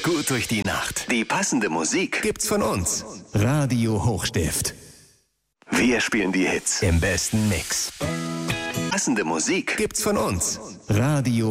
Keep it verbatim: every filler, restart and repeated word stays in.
Gut durch die Nacht. Die passende Musik gibt's von uns. Radio Hochstift. Wir spielen die Hits im besten Mix. Passende Musik gibt's von uns. Radio